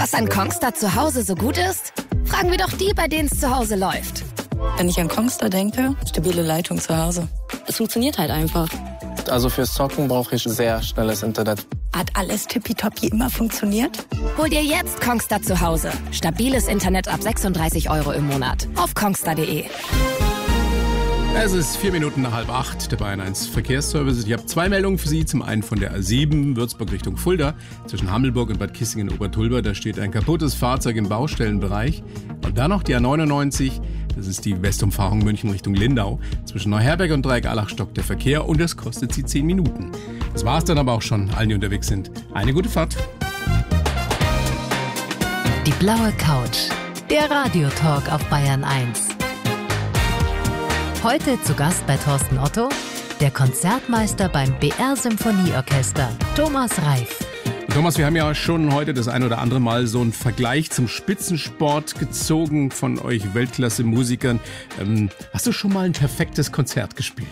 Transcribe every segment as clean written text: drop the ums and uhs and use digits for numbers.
Was an Kongstar zu Hause so gut ist? Fragen wir doch die, bei denen es zu Hause läuft. Wenn ich an Kongstar denke, stabile Leitung zu Hause. Es funktioniert halt einfach. Also fürs Zocken brauche ich sehr schnelles Internet. Hat alles tippitoppi immer funktioniert? Hol dir jetzt Kongstar zu Hause. Stabiles Internet ab 36 € im Monat. Auf kongstar.de. Es ist 7:04, der Bayern 1 Verkehrsservice. Ich habe 2 Meldungen für Sie. Zum einen von der A7 Würzburg Richtung Fulda. Zwischen Hammelburg und Bad Kissingen-Obertulber. Da steht ein kaputtes Fahrzeug im Baustellenbereich. Und dann noch die A99. Das ist die Westumfahrung München Richtung Lindau. Zwischen Neuherberg und Dreieck-Allach stockt der Verkehr und es kostet Sie 10 Minuten. Das war's dann aber auch schon. Allen, die unterwegs sind, eine gute Fahrt. Die blaue Couch. Der Radiotalk auf Bayern 1. Heute zu Gast bei Thorsten Otto, der Konzertmeister beim BR Symphonieorchester, Thomas Reif. Thomas, wir haben ja schon heute das ein oder andere Mal so einen Vergleich zum Spitzensport gezogen von euch Weltklasse-Musikern. Hast du schon mal ein perfektes Konzert gespielt?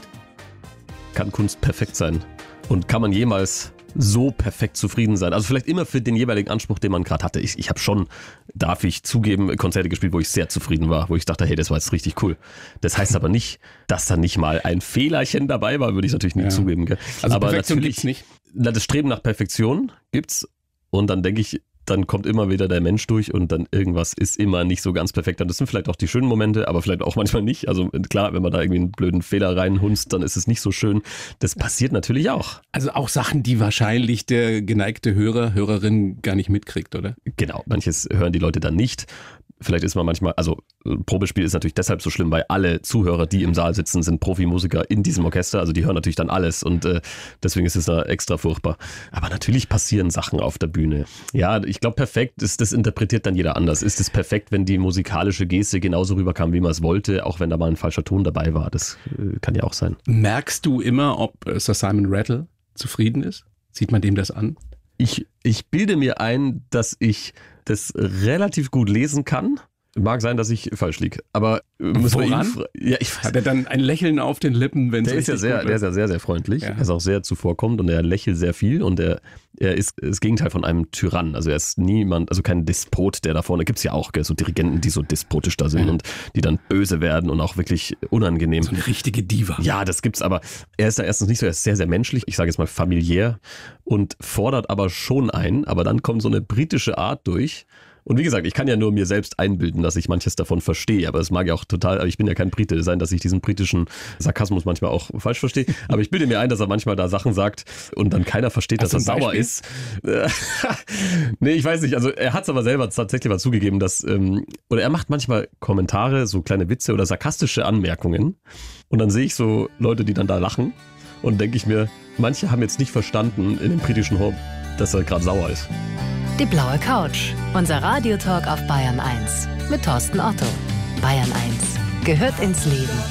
Kann Kunst perfekt sein? Und kann man jemals so perfekt zufrieden sein? Also vielleicht immer für den jeweiligen Anspruch, den man gerade hatte. Ich habe schon, darf ich zugeben, Konzerte gespielt, wo ich sehr zufrieden war, wo ich dachte, hey, das war jetzt richtig cool. Das heißt aber nicht, dass da nicht mal ein Fehlerchen dabei war, würde ich natürlich nicht zugeben. Gell? Also aber Perfektion natürlich gibt's nicht. Das Streben nach Perfektion gibt's und dann denke ich, dann kommt immer wieder der Mensch durch und dann irgendwas ist immer nicht so ganz perfekt. Und das sind vielleicht auch die schönen Momente, aber vielleicht auch manchmal nicht. Also klar, wenn man da irgendwie einen blöden Fehler reinhunzt, dann ist es nicht so schön. Das passiert natürlich auch. Also auch Sachen, die wahrscheinlich der geneigte Hörer, Hörerin gar nicht mitkriegt, oder? Genau, manches hören die Leute dann nicht. Vielleicht ist man manchmal, also Probespiel ist natürlich deshalb so schlimm, weil alle Zuhörer, die im Saal sitzen, sind Profimusiker in diesem Orchester. Also die hören natürlich dann alles und deswegen ist es da extra furchtbar. Aber natürlich passieren Sachen auf der Bühne. Ja, ich glaube, perfekt ist, das interpretiert dann jeder anders. Ist es perfekt, wenn die musikalische Geste genauso rüberkam, wie man es wollte, auch wenn da mal ein falscher Ton dabei war? Das kann ja auch sein. Merkst du immer, ob Sir Simon Rattle zufrieden ist? Sieht man dem das an? Ich bilde mir ein, dass ich das relativ gut lesen kann. Mag sein, dass ich falsch liege, aber muss man ihn ja, ich weiß. Hat er dann ein Lächeln auf den Lippen, wenn der ist ja sehr, der ist ja sehr, sehr freundlich. Ja. Er ist auch sehr zuvorkommend und er lächelt sehr viel und er ist das Gegenteil von einem Tyrann. Also er ist niemand, also kein Despot, der da vorne, gibt's ja auch, gell, so Dirigenten, die so despotisch da sind und die dann böse werden und auch wirklich unangenehm. So eine richtige Diva. Ja, das gibt's, aber er ist da erstens nicht so, er ist sehr, sehr menschlich, ich sage jetzt mal familiär und fordert aber schon ein, aber dann kommt so eine britische Art durch. Und wie gesagt, ich kann ja nur mir selbst einbilden, dass ich manches davon verstehe, aber es mag ja auch total, aber ich bin ja kein Brite, sein, dass ich diesen britischen Sarkasmus manchmal auch falsch verstehe, aber ich bilde mir ein, dass er manchmal da Sachen sagt und dann keiner versteht, dass er sauer ist. Nee, ich weiß nicht, also er hat es aber selber tatsächlich mal zugegeben, dass, oder er macht manchmal Kommentare, so kleine Witze oder sarkastische Anmerkungen und dann sehe ich so Leute, die dann da lachen und denke ich mir, manche haben jetzt nicht verstanden in dem britischen Home, dass er gerade sauer ist. Die blaue Couch. Unser Radiotalk auf Bayern 1 mit Thorsten Otto. Bayern 1 gehört ins Leben.